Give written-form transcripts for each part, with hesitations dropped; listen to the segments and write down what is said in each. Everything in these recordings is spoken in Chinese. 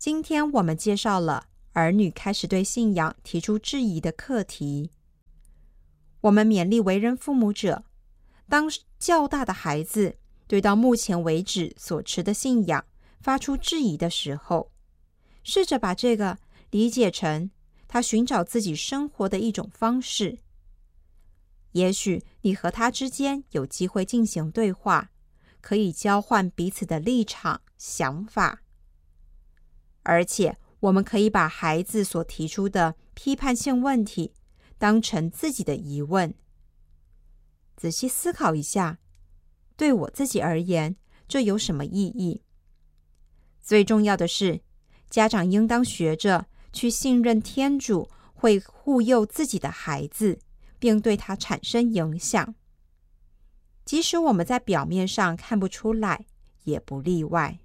今天我们介绍了儿女开始对信仰提出质疑的课题。我们勉励为人父母者，当较大的孩子对到目前为止所持的信仰发出质疑的时候，试着把这个理解成他寻找自己生活的一种方式。也许你和他之间有机会进行对话，可以交换彼此的立场、想法。而且我们可以把孩子所提出的批判性问题当成自己的疑问。仔细思考一下，对我自己而言，这有什么意义？最重要的是，家长应当学着去信任天主会护佑自己的孩子，并对他产生影响。即使我们在表面上看不出来，也不例外。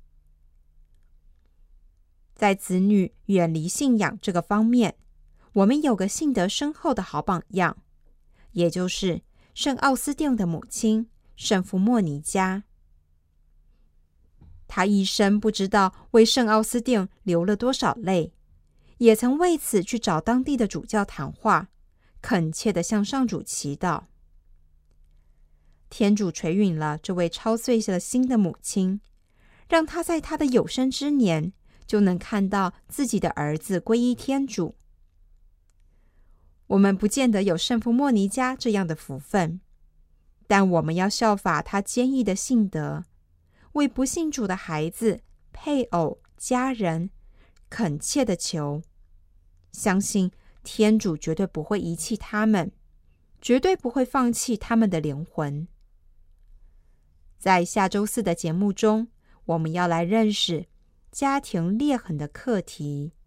在子女远离信仰这个方面，我们有个信德深厚的好榜样，也就是圣奥斯定的母亲圣夫莫尼加。他一生不知道为圣奥斯定流了多少泪，也曾为此去找当地的主教谈话，恳切地向上主祈祷。天主垂允了这位操碎了心的母亲，让她在她的有生之年就能看到自己的儿子皈依天主。我们不见得有圣夫莫尼加这样的福分，但我们要效法他坚毅的信德，为不信主的孩子、配偶、家人恳切的求，相信天主绝对不会遗弃他们，绝对不会放弃他们的灵魂。在下周4的节目中，我们要来认识家庭裂痕的课题。